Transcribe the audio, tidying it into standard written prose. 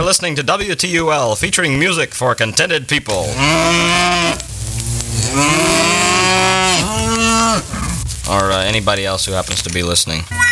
listening to WTUL, featuring music for contented people. Or anybody else who happens to be listening.